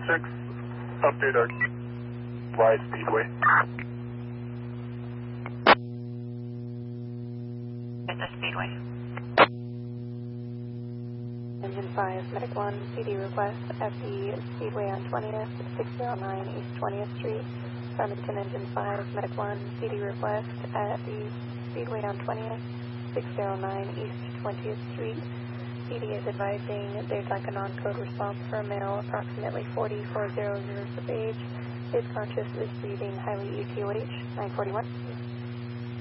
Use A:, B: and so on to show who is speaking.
A: 6, update our wide speedway.
B: At the speedway.
C: Engine 5, Medic 1, CD request at the speedway on 20th, 609 East 20th Street. Farmington Engine 5, Medic 1, CD request at the speedway on 20th, 609 East 20th Street. CD is advising they'd like a non-code response for a male approximately 4400 years of age, is conscious, is breathing, highly ETOH, 941.